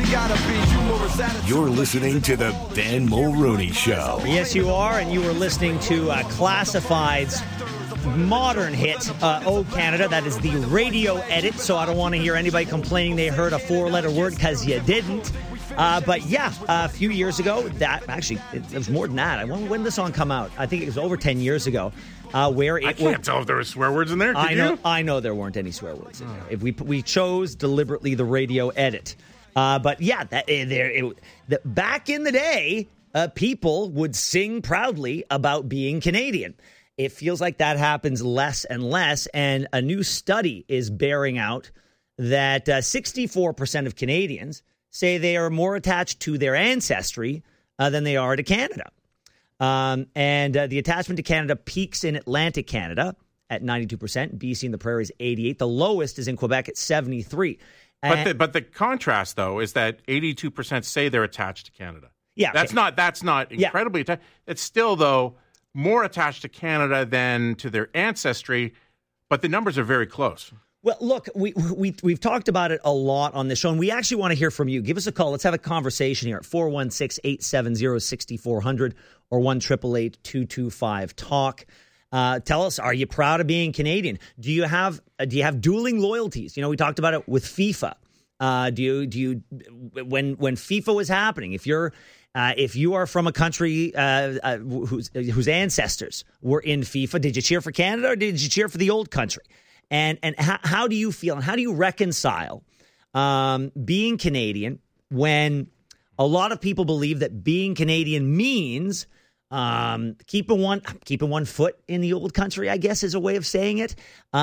You're listening to the Ben Mulrooney Show. Yes, you are, and you are listening to Classified's modern hit, Oh Canada. That is the radio edit, so I don't want to hear anybody complaining they heard a four-letter word, because you didn't. But yeah, a few years ago, it was more than that. When did the song come out? I think it was over 10 years ago. I can't tell if there were swear words in there. I know there weren't any swear words in there. If we chose deliberately the radio edit. But yeah, back in the day, people would sing proudly about being Canadian. It feels like that happens less and less, and a new study is bearing out that 64% of Canadians say they are more attached to their ancestry than they are to Canada. And the attachment to Canada peaks in Atlantic Canada at 92%, BC and the Prairies 88%. The lowest is in Quebec at 73%. But the contrast, though, is that 82% say they're attached to Canada. Yeah, okay. That's not incredibly attached. It's still, though, more attached to Canada than to their ancestry, but the numbers are very close. Well, look, we've talked about it a lot on this show, and we actually want to hear from you. Give us a call. Let's have a conversation here at 416-870-6400 or 1-888-225-TALK. Tell us, are you proud of being Canadian? Do you have dueling loyalties? You know, we talked about it with FIFA. Do you when FIFA was happening, if you are from a country whose ancestors were in FIFA, did you cheer for Canada or did you cheer for the old country? And how do you feel and how do you reconcile being Canadian when a lot of people believe that being Canadian means keeping one foot in the old country, I guess, is a way of saying it.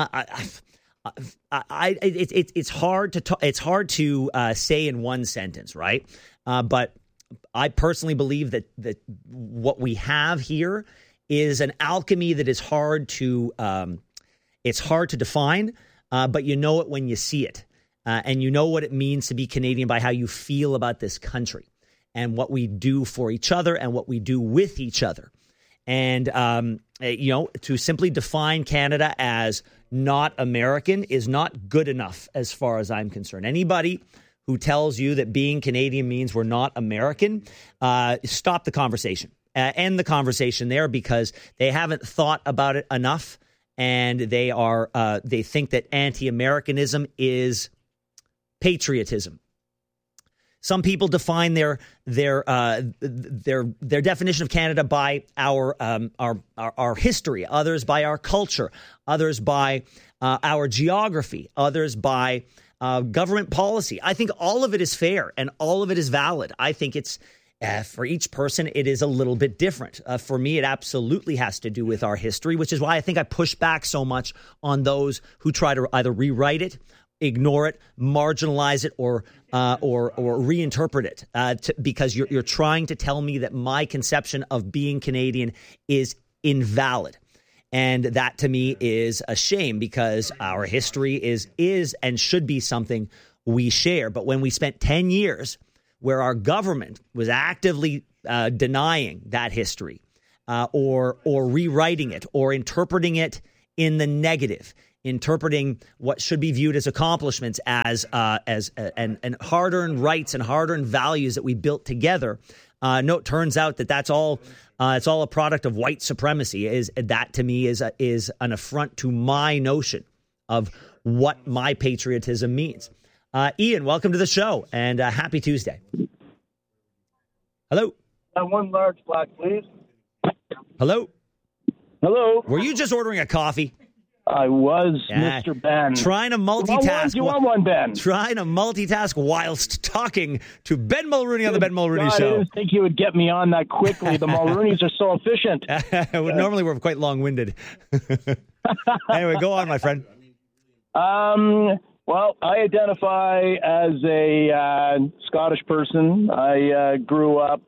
It's hard to say in one sentence, right? But I personally believe that what we have here is an alchemy that is hard to define, but you know it when you see it, and you know what it means to be Canadian by how you feel about this country and what we do for each other and what we do with each other. And, to simply define Canada as not American is not good enough as far as I'm concerned. Anybody who tells you that being Canadian means we're not American, stop the conversation. End the conversation there, because they haven't thought about it enough, and they think that anti-Americanism is patriotism. Some people define their definition of Canada by our history, others by our culture, others by our geography, others by government policy. I think all of it is fair and all of it is valid. I think it's for each person, it is a little bit different. For me, it absolutely has to do with our history, which is why I think I push back so much on those who try to either rewrite it, ignore it, marginalize it, or reinterpret it, because you're trying to tell me that my conception of being Canadian is invalid. And that to me is a shame, because our history is and should be something we share. But when we spent 10 years where our government was actively denying that history, or rewriting it, or interpreting it in the negative, interpreting what should be viewed as accomplishments as hard-earned rights and hard-earned values that we built together. It turns out that that's all it's all a product of white supremacy. That to me is an affront to my notion of what my patriotism means. Ian, welcome to the show, and happy Tuesday. Hello. One large black, please. Hello. Hello. Were you just ordering a coffee? I was, Mr. Ben. Trying to multitask. You want one, Ben? Trying to multitask whilst talking to Ben Mulrooney on the Ben Mulrooney Show. I didn't think you would get me on that quickly. The Mulrooneys are so efficient. Normally we're quite long-winded. Anyway, go on, my friend. Well, I identify as a Scottish person. I grew up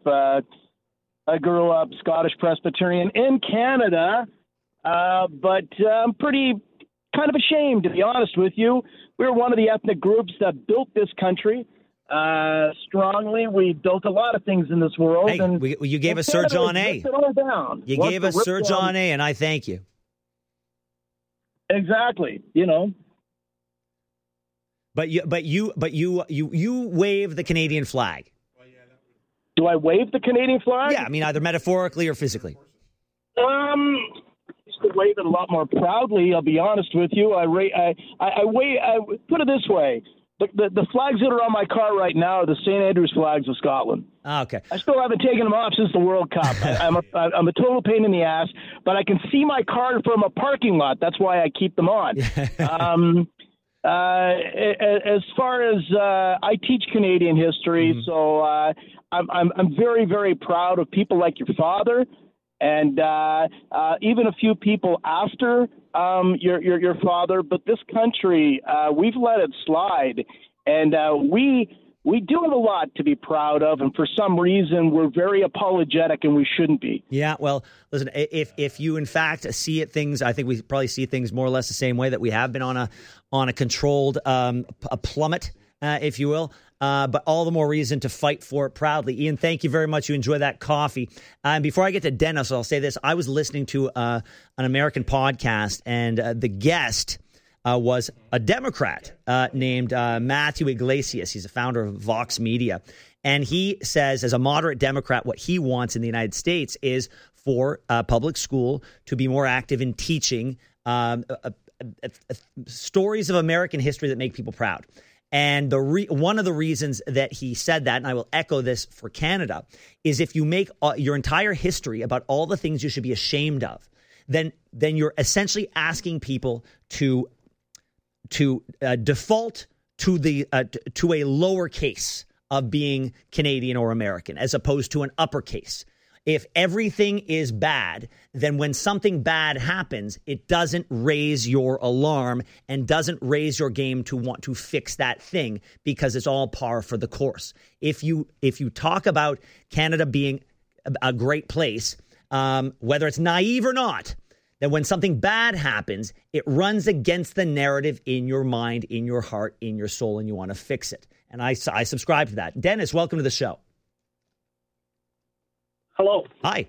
Scottish Presbyterian in Canada. But I'm pretty kind of ashamed, to be honest with you. We're one of the ethnic groups that built this country strongly. We built a lot of things in this world. Hey, and you gave us Sir John A. You gave us Sir John A., and I thank you. Exactly, But you wave the Canadian flag. Do I wave the Canadian flag? Yeah, I mean either metaphorically or physically. I used to wave it a lot more proudly. I'll be honest with you. I put it this way: the flags that are on my car right now are the St. Andrews flags of Scotland. Okay. I still haven't taken them off since the World Cup. I'm a total pain in the ass, but I can see my car from a parking lot. That's why I keep them on. As far as I teach Canadian history, so I'm very, very proud of people like your father, and even a few people after your father. But this country, we've let it slide, and we do have a lot to be proud of, and for some reason we're very apologetic, and we shouldn't be. Yeah, well, listen, if you in fact see things, I think we probably see things more or less the same way, that we have been on a controlled a plummet, if you will. But all the more reason to fight for it proudly. Ian, thank you very much. You enjoy that coffee. And before I get to Dennis, I'll say this. I was listening to an American podcast, and the guest was a Democrat named Matthew Iglesias. He's a founder of Vox Media. And he says, as a moderate Democrat, what he wants in the United States is for public school to be more active in teaching stories of American history that make people proud. And one of the reasons that he said that, and I will echo this for Canada, is if you make your entire history about all the things you should be ashamed of, then you're essentially asking people to default to a lower case of being Canadian or American, as opposed to an uppercase. If everything is bad, then when something bad happens, it doesn't raise your alarm and doesn't raise your game to want to fix that thing, because it's all par for the course. If you talk about Canada being a great place, whether it's naive or not, then when something bad happens, it runs against the narrative in your mind, in your heart, in your soul, and you want to fix it. And I subscribe to that. Dennis, welcome to the show. Hello. Hi.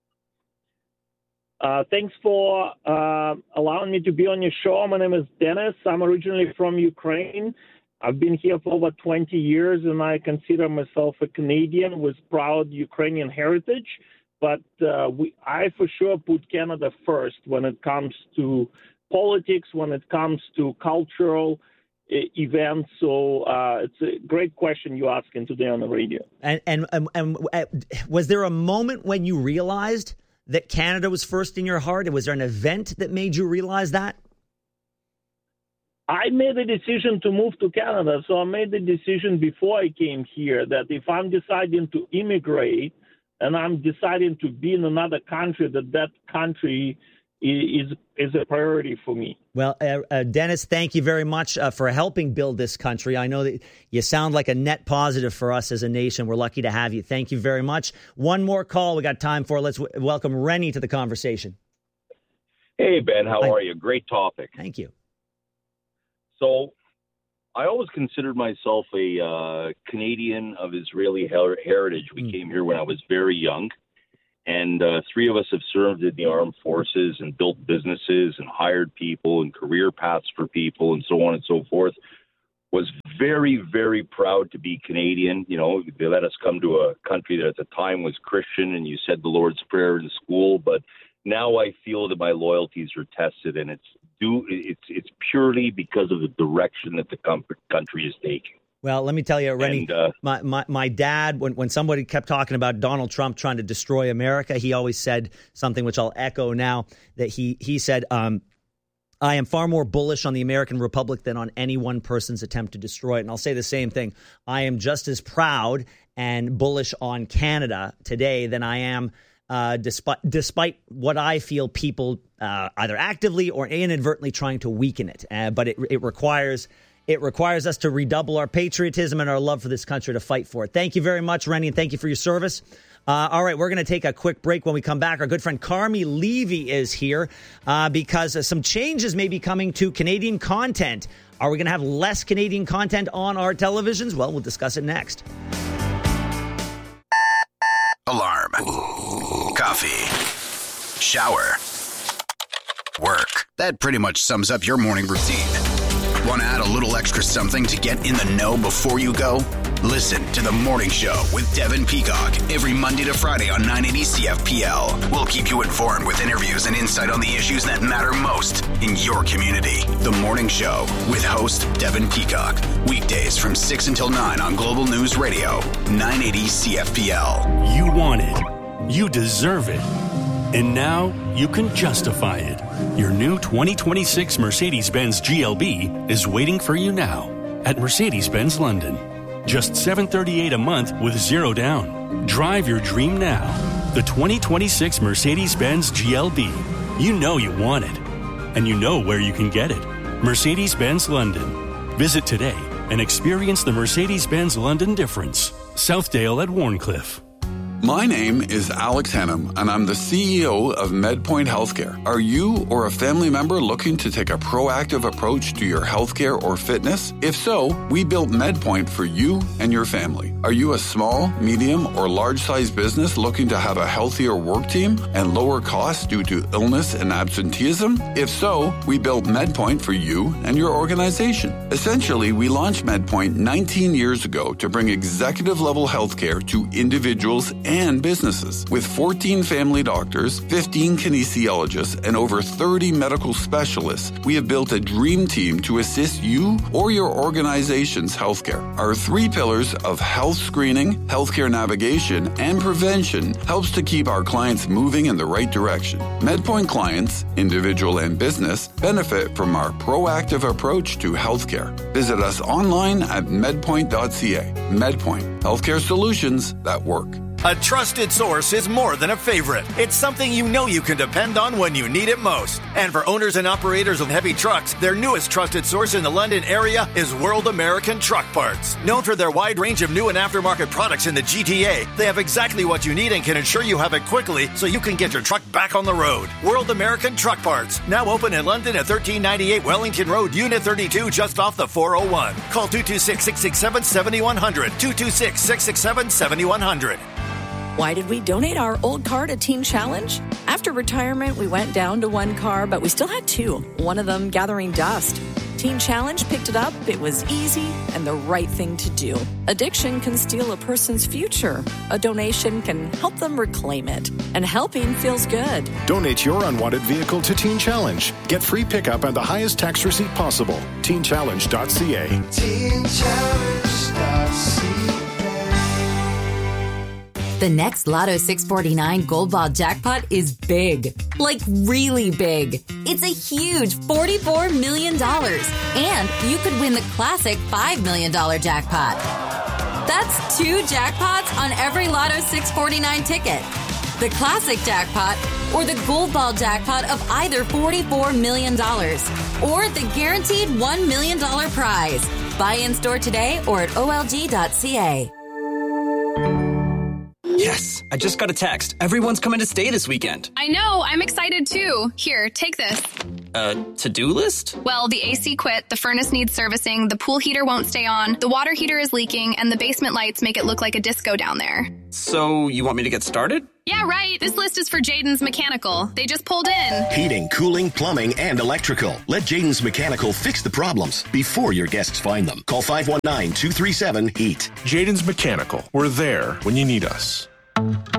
Thanks for allowing me to be on your show. My name is Dennis. I'm originally from Ukraine. I've been here for over 20 years, and I consider myself a Canadian with proud Ukrainian heritage. But I for sure put Canada first when it comes to politics, when it comes to cultural events. So it's a great question you're asking today on the radio. And was there a moment when you realized that Canada was first in your heart? And was there an event that made you realize that? I made a decision to move to Canada. So I made the decision before I came here that if I'm deciding to immigrate and I'm deciding to be in another country, that country is a priority for me. Well, Dennis, thank you very much for helping build this country. I know that you sound like a net positive for us as a nation. We're lucky to have you. Thank you very much. One more call we got time for. Let's welcome Rennie to the conversation. Hey, Ben. How are you? Great topic. Thank you. So I always considered myself a Canadian of Israeli heritage. We came here when I was very young. And three of us have served in the armed forces and built businesses and hired people and career paths for people and so on and so forth. Was very, very proud to be Canadian. You know, they let us come to a country that at the time was Christian, and you said the Lord's Prayer in school. But now I feel that my loyalties are tested, and it's purely because of the direction that the country is taking. Well, let me tell you, Rennie, my dad, when somebody kept talking about Donald Trump trying to destroy America, he always said something which I'll echo now, that he said, I am far more bullish on the American Republic than on any one person's attempt to destroy it. And I'll say the same thing. I am just as proud and bullish on Canada today than I am despite what I feel people either actively or inadvertently trying to weaken it. But it requires us to redouble our patriotism and our love for this country to fight for it. Thank you very much, Rennie, and thank you for your service. All right, we're going to take a quick break. When we come back, our good friend Carmi Levy is here because some changes may be coming to Canadian content. Are we going to have less Canadian content on our televisions? Well, we'll discuss it next. Alarm. Coffee. Shower. Work. That pretty much sums up your morning routine. Want to add a little extra something to get in the know before you go? Listen to The Morning Show with Devin Peacock every Monday to Friday on 980 CFPL. We'll keep you informed with interviews and insight on the issues that matter most in your community. The Morning Show with host Devin Peacock. Weekdays from 6 until 9 on Global News Radio, 980 CFPL. You want it. You deserve it. And now you can justify it. Your new 2026 Mercedes-Benz GLB is waiting for you now at Mercedes-Benz London. Just $738 a month with zero down. Drive your dream now. The 2026 Mercedes-Benz GLB. You know you want it. And you know where you can get it. Mercedes-Benz London. Visit today and experience the Mercedes-Benz London difference. Southdale at Warncliffe. My name is Alex Hannum, and I'm the CEO of MedPoint Healthcare. Are you or a family member looking to take a proactive approach to your healthcare or fitness? If so, we built MedPoint for you and your family. Are you a small, medium, or large-sized business looking to have a healthier work team and lower costs due to illness and absenteeism? If so, we built MedPoint for you and your organization. Essentially, we launched MedPoint 19 years ago to bring executive-level healthcare to individuals and businesses. With 14 family doctors, 15 kinesiologists, and over 30 medical specialists, we have built a dream team to assist you or your organization's healthcare. Our 3 pillars of health screening, healthcare navigation, and prevention helps to keep our clients moving in the right direction. MedPoint clients, individual and business, benefit from our proactive approach to healthcare. Visit us online at medpoint.ca. MedPoint, healthcare solutions that work. A trusted source is more than a favorite. It's something you know you can depend on when you need it most. And for owners and operators of heavy trucks, their newest trusted source in the London area is World American Truck Parts. Known for their wide range of new and aftermarket products in the GTA, they have exactly what you need and can ensure you have it quickly so you can get your truck back on the road. World American Truck Parts, now open in London at 1398 Wellington Road, Unit 32, just off the 401. Call 226-667-7100, 226-667-7100. Why did we donate our old car to Teen Challenge? After retirement, we went down to 1 car, but we still had 2, one of them gathering dust. Teen Challenge picked it up, it was easy, and the right thing to do. Addiction can steal a person's future. A donation can help them reclaim it. And helping feels good. Donate your unwanted vehicle to Teen Challenge. Get free pickup and the highest tax receipt possible. TeenChallenge.ca. TeenChallenge.ca. The next Lotto 649 Gold Ball jackpot is big. Like really big. It's a huge $44 million. And you could win the classic $5 million jackpot. That's 2 jackpots on every Lotto 649 ticket. The classic jackpot or the Gold Ball jackpot of either $44 million or the guaranteed $1 million prize. Buy in store today or at olg.ca. Yes, I just got a text. Everyone's coming to stay this weekend. I know, I'm excited too. Here, take this. To-do list? Well, the AC quit, the furnace needs servicing, the pool heater won't stay on, the water heater is leaking, and the basement lights make it look like a disco down there. So, you want me to get started? Yeah, right. This list is for Jaden's Mechanical. They just pulled in. Heating, cooling, plumbing, and electrical. Let Jaden's Mechanical fix the problems before your guests find them. Call 519-237-HEAT. Jaden's Mechanical. We're there when you need us.